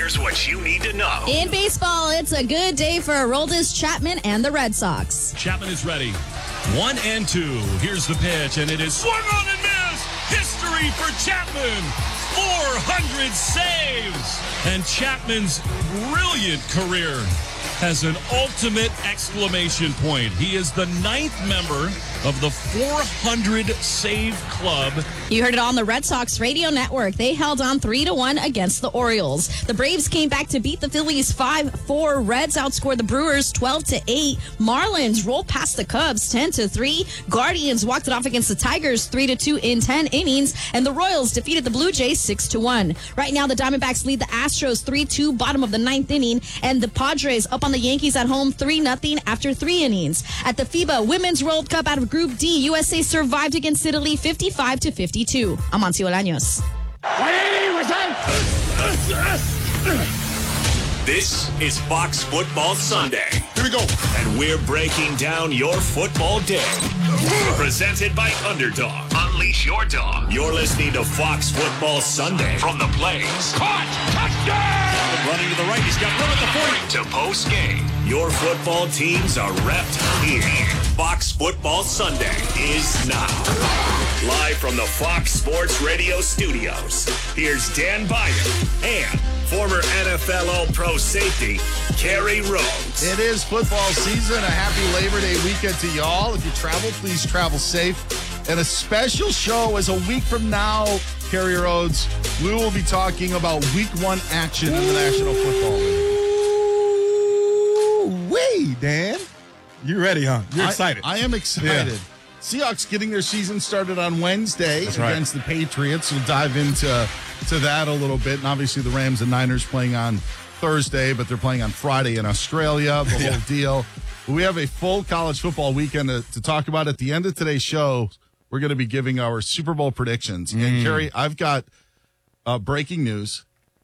Here's what you need to know. In baseball, it's a good day for Aroldis Chapman and the Red Sox. Chapman is ready. 1-2. Here's the pitch, and it is swung on and missed. History for Chapman. 400 saves. And Chapman's brilliant career has an ultimate exclamation point. He is the 9th member of the 400 save club. You heard it on the Red Sox radio network. They held on 3-1 against the Orioles. The Braves came back to beat the Phillies 5-4. Reds outscored the Brewers 12-8. Marlins rolled past the Cubs 10-3. Guardians walked it off against the Tigers 3-2 in 10 innings. And the Royals defeated the Blue Jays 6-1. Right now, the Diamondbacks lead the Astros 3-2, bottom of the 9th inning. And the Padres up on the Yankees at home 3-0 after 3 innings. At the FIBA Women's World Cup out of Group D, USA survived against Italy 55-52. I'm Amancio Olaños. This is Fox Football Sunday. Here we go. And we're breaking down your football day. Presented by Underdog. Unleash your dog. You're listening to Fox Football Sunday from the Blaze. Caught! Touchdown! Running to the right. He's got room at the 40. To post game. Your football teams are repped here. Fox Football Sunday is now. Live from the Fox Sports Radio studios. Here's Dan Byer and former NFL All-Pro safety, Kerry Rhodes. It is football season. A happy Labor Day weekend to y'all. If you travel, please travel safe. And a special show is a week from now, Kerry Rhodes. We will be talking about Week 1 action in the National Football League. Wait, Dan. You ready, huh? You're excited. I am excited. Yeah. Seahawks getting their season started on Wednesday against the Patriots. We'll dive into that a little bit. And obviously the Rams and Niners playing on Thursday, but they're playing on Friday in Australia, the whole deal. We have a full college football weekend to talk about. At the end of today's show, we're going to be giving our Super Bowl predictions. And, Kerry, I've got breaking news.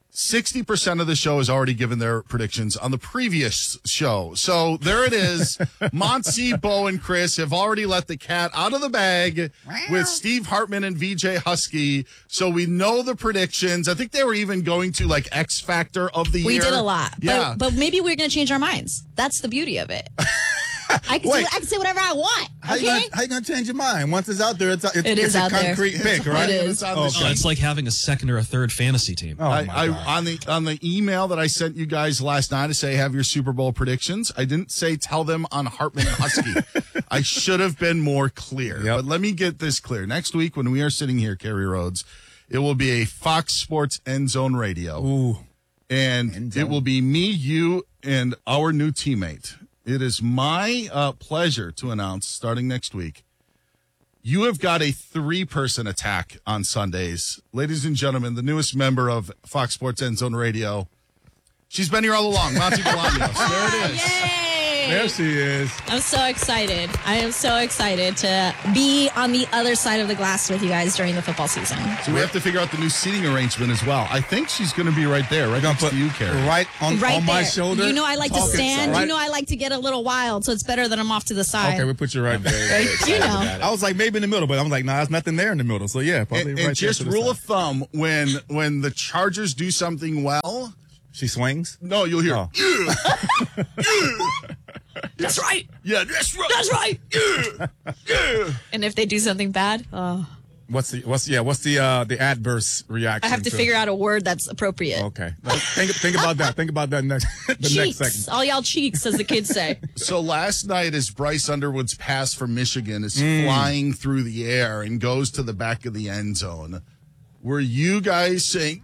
60% of the show has already given their predictions on the previous show. So there it is. Monty, Bo, and Chris have already let the cat out of the bag with Steve Hartman and VJ Husky. So we know the predictions. I think they were even going to like X Factor of the year. We did a lot. Yeah. But maybe we're going to change our minds. That's the beauty of it. I can say whatever I want. How you going to change your mind? Once it's out there, it's is a out there. concrete pick, right? It is. It's on the sheet. It's like having a second or a third fantasy team. Oh, my God. On the email that I sent you guys last night to say have your Super Bowl predictions, I didn't say tell them on Hartman and Husky. I should have been more clear. Yep. But let me get this clear. Next week when we are sitting here, Kerry Rhodes, it will be a Fox Sports End Zone Radio. Ooh. And it will be me, you, and our new teammate. It is my pleasure to announce, starting next week, you have got a 3-person attack on Sundays. Ladies and gentlemen, the newest member of Fox Sports End Zone Radio. She's been here all along, Monty Bolaños. There it is. Yay! There she is. I'm so excited. I am so excited to be on the other side of the glass with you guys during the football season. So we have to figure out the new seating arrangement as well. I think she's going to be right there, right next to you, Kerry. Right on Right my there. shoulder. You know I like to stand. Right. You know I like to get a little wild, so it's better that I'm off to the side. Okay, we put you right there. You know. I was like maybe in the middle, but I was like, nah, there's nothing there in the middle. So yeah, probably And right there just to the rule side. of thumb, when the Chargers do something well, She swings. no, you'll hear, Oh. yeah, yeah. That's right. Yeah, that's right. That's right. Yeah, yeah. And if they do something bad, What's the adverse reaction? I have to figure out a word that's appropriate. Okay, think about that. Think about that next next Cheeks. second. All y'all cheeks, as the kids say. So last night, as Bryce Underwood's pass from Michigan is flying through the air and goes to the back of the end zone, were you guys saying,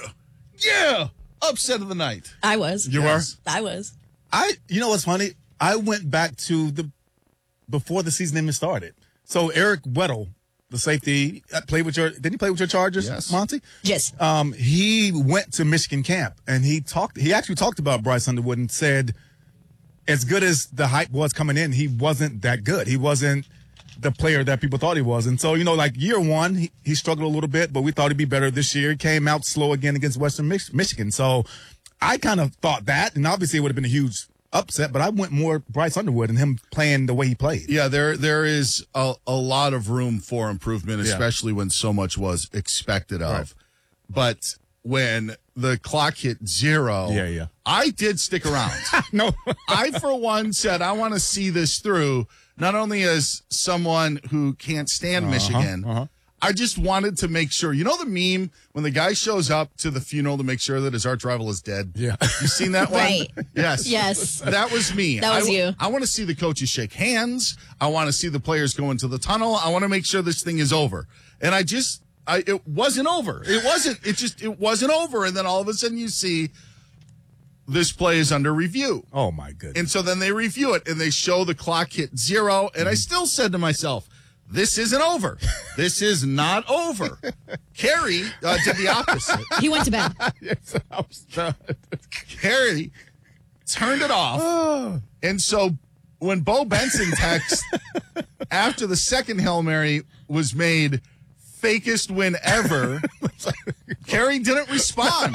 yeah, upset of the night? I was. You Yes. I was. You know what's funny? I went back to before the season even started. So Eric Weddle, the safety, did he play with your Chargers, Yes. Monty? Yes. He went to Michigan camp and he actually talked about Bryce Underwood and said, as good as the hype was coming in, he wasn't that good. He wasn't the player that people thought he was. And so, like year one, he struggled a little bit, but we thought he'd be better this year. He came out slow again against Western Michigan. So I kind of thought that, and obviously it would have been a huge upset, but I went more Bryce Underwood and him playing the way he played. Yeah, there is a lot of room for improvement, Yeah. especially when so much was expected of. Right. But when the clock hit 0. Yeah. I did stick around. No. I, for one, said I want to see this through, not only as someone who can't stand Michigan, I just wanted to make sure. You know the meme when the guy shows up to the funeral to make sure that his arch rival is dead? Yeah. You seen that one? Right. Yes. That was me. That was you. I want to see the coaches shake hands. I want to see the players go into the tunnel. I want to make sure this thing is over. And it wasn't over. It wasn't over. And then all of a sudden you see this play is under review. Oh, my goodness. And so then they review it and they show the clock hit 0. And I still said to myself, this isn't over. This is not over. Kerry did the opposite. He went to bed. Yes, I was done. Kerry turned it off. And so when Bo Benson texts after the second Hail Mary was made, fakest win ever, Kerry didn't respond.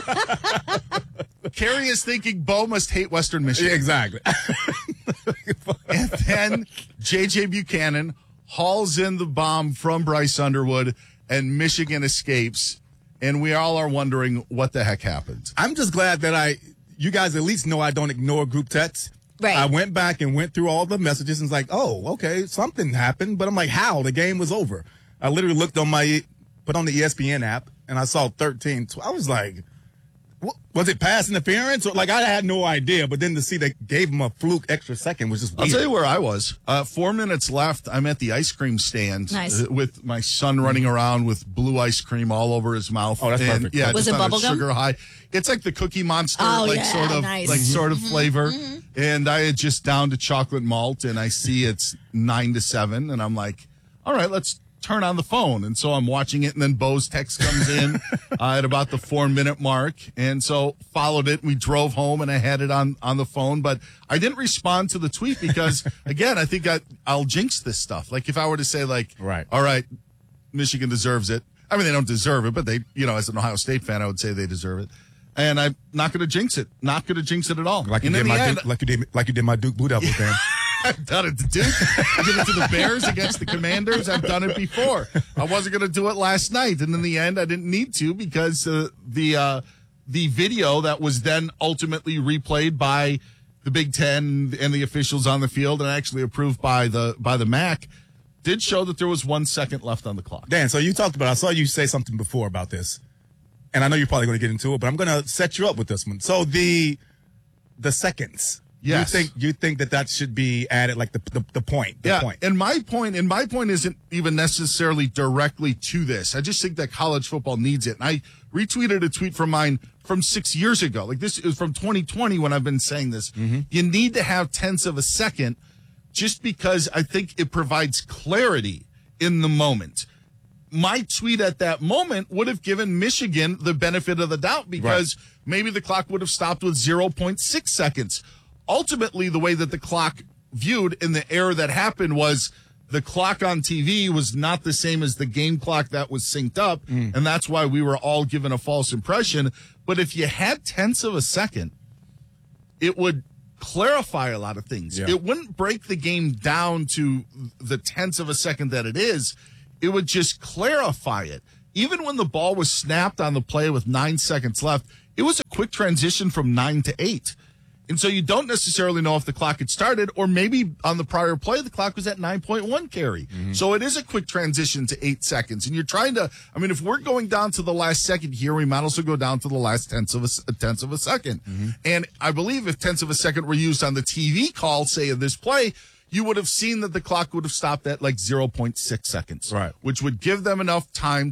Kerry is thinking Bo must hate Western Michigan. Yeah, exactly. And then J.J. Buchanan hauls in the bomb from Bryce Underwood, and Michigan escapes. And we all are wondering what the heck happened. I'm just glad that you guys at least know I don't ignore group texts. Right. I went back and went through all the messages and was like, oh, okay, something happened. But I'm like, how? The game was over. I literally put on the ESPN app, and I saw 13. I was like, was it pass interference? Or like, I had no idea. But then to see they gave him a fluke extra second was just weird. I'll tell you where I was. 4 minutes left. I'm at the ice cream stand with my son running around with blue ice cream all over his mouth. Oh, that's perfect. Yeah, was it bubblegum? Sugar high. It's like the Cookie Monster, nice. sort of flavor. And I had just downed a chocolate malt, and I see it's 9-7, and I'm like, all right, let's turn on the phone. And so I'm watching it, and then Bo's text comes in at about the 4-minute mark. And so followed it. We drove home, and I had it on the phone. But I didn't respond to the tweet because, again, I think I'll jinx this stuff. Like if I were to say, like, right. All right, Michigan deserves it. I mean, they don't deserve it, but they, as an Ohio State fan, I would say they deserve it. And I'm not going to jinx it. Not going to jinx it at all. Like you did my Duke Blue Devils, man. I've done it to Duke. I did it to the Bears against the Commanders. I've done it before. I wasn't going to do it last night, and in the end, I didn't need to because the video that was then ultimately replayed by the Big Ten and the officials on the field, and actually approved by the MAC, did show that there was 1 second left on the clock. Dan, so you talked about. I saw you say something before about this, and I know you're probably going to get into it, but I'm going to set you up with this one. So the seconds. Yes. You think that should be added, like the point. The point. And my point isn't even necessarily directly to this. I just think that college football needs it. And I retweeted a tweet from mine from 6 years ago. Like this is from 2020 when I've been saying this. Mm-hmm. You need to have tenths of a second just because I think it provides clarity in the moment. My tweet at that moment would have given Michigan the benefit of the doubt because maybe the clock would have stopped with 0.6 seconds. Ultimately, the way that the clock viewed in the error that happened was the clock on TV was not the same as the game clock that was synced up, and that's why we were all given a false impression. But if you had tenths of a second, it would clarify a lot of things. Yeah. It wouldn't break the game down to the tenths of a second that it is. It would just clarify it. Even when the ball was snapped on the play with 9 seconds left, it was a quick transition from 9 to 8. And so you don't necessarily know if the clock had started, or maybe on the prior play, the clock was at 9.1 carry. Mm-hmm. So it is a quick transition to 8 seconds. And you're trying to, if we're going down to the last second here, we might also go down to the last tenths of a second. Mm-hmm. And I believe if tenths of a second were used on the TV call, say in this play, you would have seen that the clock would have stopped at like 0.6 seconds, right? Which would give them enough time